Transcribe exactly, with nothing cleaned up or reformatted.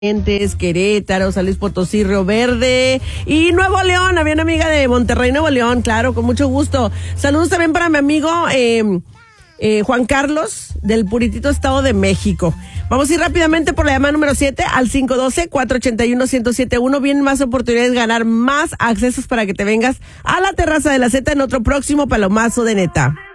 Querétaro, San Luis Potosí, Río Verde y Nuevo León. Había una amiga de Monterrey, Nuevo León, claro, con mucho gusto. Saludos también para mi amigo eh, eh, Juan Carlos del puritito Estado de México. Vamos a ir rápidamente por la llamada número siete al cinco uno dos, cuatro ocho uno, uno cero siete uno. Vienen más oportunidades de ganar más accesos para que te vengas a la terraza de la Z en otro próximo Palomazo de Neta.